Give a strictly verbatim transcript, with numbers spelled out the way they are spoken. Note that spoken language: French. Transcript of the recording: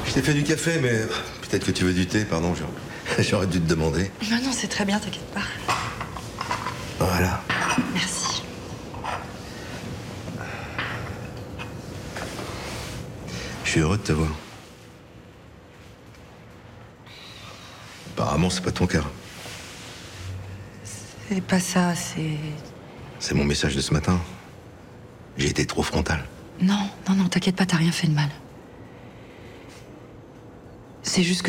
Je t'ai fait du café, mais peut-être que tu veux du thé, pardon, j'aurais- j'aurais dû te demander. Non, non, c'est très bien, t'inquiète pas. Voilà. Merci. Je suis heureux de te voir. Apparemment, c'est pas ton cas. C'est pas ça, c'est... C'est mon message de ce matin. J'ai été trop frontal. Non, non, non, t'inquiète pas, t'as rien fait de mal. C'est juste que